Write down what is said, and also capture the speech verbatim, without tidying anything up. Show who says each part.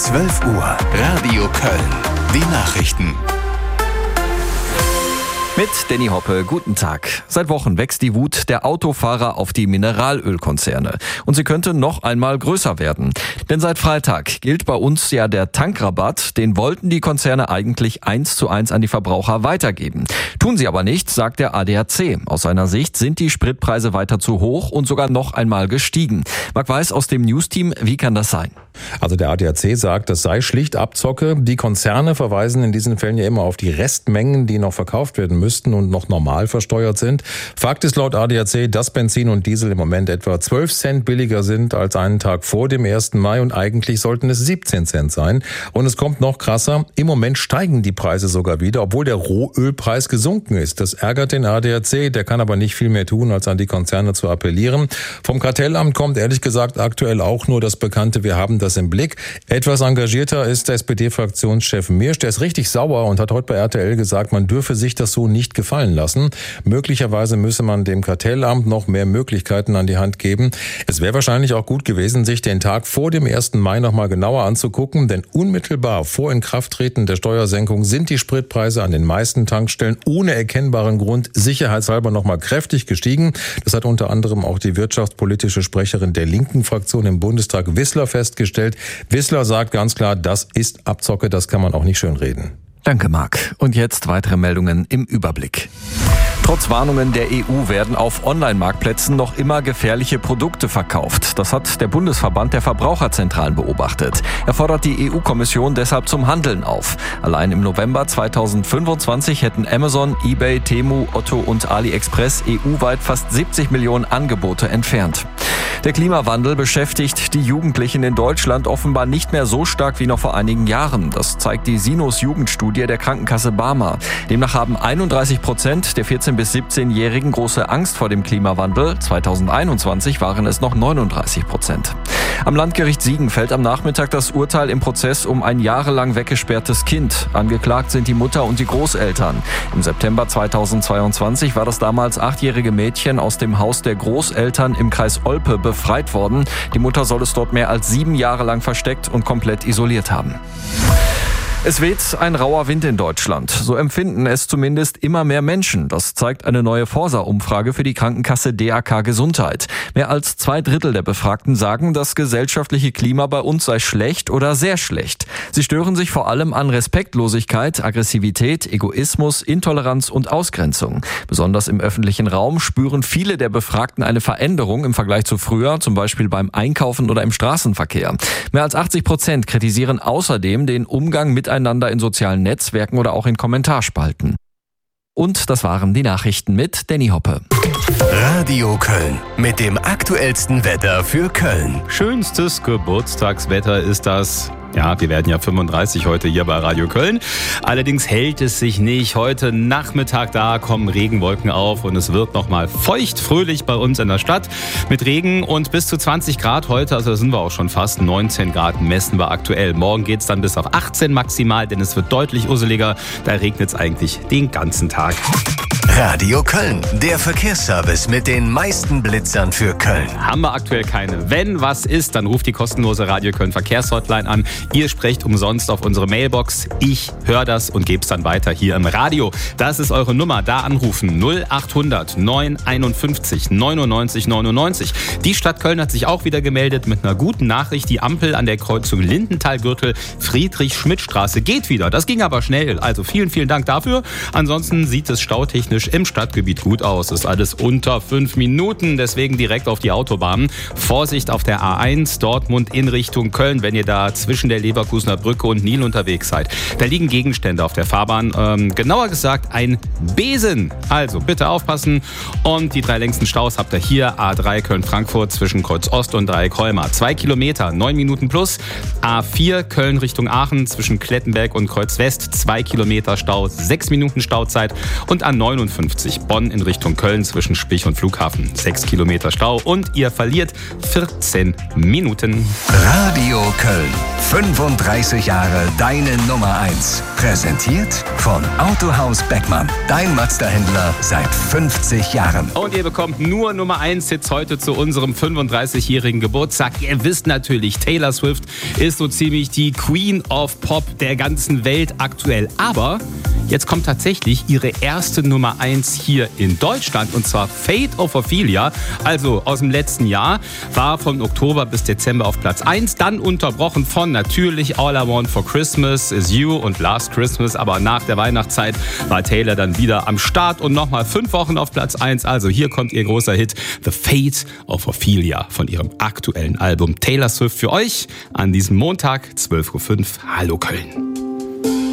Speaker 1: zwölf Uhr, Radio Köln. Die Nachrichten.
Speaker 2: Mit Danny Hoppe, guten Tag. Seit Wochen wächst die Wut der Autofahrer auf die Mineralölkonzerne. Und sie könnte noch einmal größer werden. Denn seit Freitag gilt bei uns ja der Tankrabatt. Den wollten die Konzerne eigentlich eins zu eins an die Verbraucher weitergeben. Tun sie aber nicht, sagt der A D A C. Aus seiner Sicht sind die Spritpreise weiter zu hoch und sogar noch einmal gestiegen. Marc Weiß aus dem News-Team, wie kann das sein?
Speaker 3: Also der A D A C sagt, das sei schlicht Abzocke. Die Konzerne verweisen in diesen Fällen ja immer auf die Restmengen, die noch verkauft werden müssen und noch normal versteuert sind. Fakt ist laut A D A C, dass Benzin und Diesel im Moment etwa zwölf Cent billiger sind als einen Tag vor dem ersten Mai und eigentlich sollten es siebzehn Cent sein. Und es kommt noch krasser, im Moment steigen die Preise sogar wieder, obwohl der Rohölpreis gesunken ist. Das ärgert den A D A C, der kann aber nicht viel mehr tun, als an die Konzerne zu appellieren. Vom Kartellamt kommt ehrlich gesagt aktuell auch nur das Bekannte, wir haben das im Blick. Etwas engagierter ist der S P D-Fraktionschef Mirsch, der ist richtig sauer und hat heute bei R T L gesagt, man dürfe sich das so nicht gefallen lassen. Möglicherweise müsse man dem Kartellamt noch mehr Möglichkeiten an die Hand geben. Es wäre wahrscheinlich auch gut gewesen, sich den Tag vor dem ersten Mai noch mal genauer anzugucken, denn unmittelbar vor Inkrafttreten der Steuersenkung sind die Spritpreise an den meisten Tankstellen ohne erkennbaren Grund sicherheitshalber noch mal kräftig gestiegen. Das hat unter anderem auch die wirtschaftspolitische Sprecherin der linken Fraktion im Bundestag, Wissler, festgestellt. Wissler sagt ganz klar, das ist Abzocke, das kann man auch nicht schönreden.
Speaker 2: Danke, Marc. Und jetzt weitere Meldungen im Überblick. Trotz Warnungen der E U werden auf Online-Marktplätzen noch immer gefährliche Produkte verkauft. Das hat der Bundesverband der Verbraucherzentralen beobachtet. Er fordert die E U-Kommission deshalb zum Handeln auf. Allein im November zweitausendfünfundzwanzig hätten Amazon, eBay, Temu, Otto und AliExpress E U-weit fast siebzig Millionen Angebote entfernt. Der Klimawandel beschäftigt die Jugendlichen in Deutschland offenbar nicht mehr so stark wie noch vor einigen Jahren. Das zeigt die Sinus-Jugendstudie der Krankenkasse Barmer. Demnach haben einunddreißig Prozent der vierzehn- bis siebzehnjährigen große Angst vor dem Klimawandel. zweitausendeinundzwanzig waren es noch neununddreißig Prozent. Am Landgericht Siegen fällt am Nachmittag das Urteil im Prozess um ein jahrelang weggesperrtes Kind. Angeklagt sind die Mutter und die Großeltern. Im September zweitausendzweiundzwanzig war das damals achtjährige Mädchen aus dem Haus der Großeltern im Kreis Olpe befreit worden. Die Mutter soll es dort mehr als sieben Jahre lang versteckt und komplett isoliert haben. Es weht ein rauer Wind in Deutschland. So empfinden es zumindest immer mehr Menschen. Das zeigt eine neue Forsa-Umfrage für die Krankenkasse D A K Gesundheit. Mehr als zwei Drittel der Befragten sagen, das gesellschaftliche Klima bei uns sei schlecht oder sehr schlecht. Sie stören sich vor allem an Respektlosigkeit, Aggressivität, Egoismus, Intoleranz und Ausgrenzung. Besonders im öffentlichen Raum spüren viele der Befragten eine Veränderung im Vergleich zu früher, zum Beispiel beim Einkaufen oder im Straßenverkehr. Mehr als achtzig Prozent kritisieren außerdem den Umgang mit miteinander in sozialen Netzwerken oder auch in Kommentarspalten. Und das waren die Nachrichten mit Danny Hoppe.
Speaker 1: Radio Köln mit dem aktuellsten Wetter für Köln.
Speaker 4: Schönstes Geburtstagswetter ist das. Ja, wir werden ja fünfunddreißig heute hier bei Radio Köln. Allerdings hält es sich nicht. Heute Nachmittag, da kommen Regenwolken auf und es wird nochmal feucht fröhlich bei uns in der Stadt mit Regen und bis zu zwanzig Grad heute. Also da sind wir auch schon fast. neunzehn Grad messen wir aktuell. Morgen geht's dann bis auf achtzehn maximal, denn es wird deutlich usseliger. Da regnet es eigentlich den ganzen Tag.
Speaker 1: Radio Köln, der Verkehrsservice mit den meisten Blitzern für Köln.
Speaker 4: Haben wir aktuell keine. Wenn was ist, dann ruft die kostenlose Radio Köln Verkehrshotline an. Ihr sprecht umsonst auf unsere Mailbox. Ich höre das und gebe es dann weiter hier im Radio. Das ist eure Nummer. Da anrufen null achthundert neun einundfünfzig neunundneunzig neunundneunzig. Die Stadt Köln hat sich auch wieder gemeldet mit einer guten Nachricht. Die Ampel an der Kreuzung Lindenthal-Gürtel Friedrich-Schmidt-Straße geht wieder. Das ging aber schnell. Also vielen, vielen Dank dafür. Ansonsten sieht es stautechnisch im Stadtgebiet gut aus. Ist alles unter fünf Minuten, deswegen direkt auf die Autobahn. Vorsicht auf der A eins, Dortmund in Richtung Köln, wenn ihr da zwischen der Leverkusener Brücke und Nil unterwegs seid. Da liegen Gegenstände auf der Fahrbahn, ähm, genauer gesagt ein Besen. Also bitte aufpassen. Und die drei längsten Staus habt ihr hier. A drei Köln-Frankfurt zwischen Kreuz Ost und Dreieck Holmer. Zwei Kilometer, neun Minuten plus. A vier Köln Richtung Aachen zwischen Klettenberg und Kreuz West. Zwei Kilometer Stau, sechs Minuten Stauzeit. Und A neunundvierzig vierundfünfzig. Bonn in Richtung Köln zwischen Spich und Flughafen. Sechs Kilometer Stau und ihr verliert vierzehn Minuten.
Speaker 1: Radio Köln. fünfunddreißig Jahre deine Nummer eins. Präsentiert von Autohaus Beckmann. Dein Mazda-Händler seit fünfzig Jahren.
Speaker 4: Und ihr bekommt nur Nummer eins Hits heute zu unserem fünfunddreißigjährigen Geburtstag. Ihr wisst natürlich, Taylor Swift ist so ziemlich die Queen of Pop der ganzen Welt aktuell. Aber jetzt kommt tatsächlich ihre erste Nummer eins hier in Deutschland, und zwar Fate of Ophelia, also aus dem letzten Jahr, war von Oktober bis Dezember auf Platz eins, dann unterbrochen von natürlich All I Want for Christmas Is You und Last Christmas, aber nach der Weihnachtszeit war Taylor dann wieder am Start und nochmal fünf Wochen auf Platz eins, also hier kommt ihr großer Hit, The Fate of Ophelia von ihrem aktuellen Album Taylor Swift für euch an diesem Montag, zwölf Uhr fünf. Hallo Köln.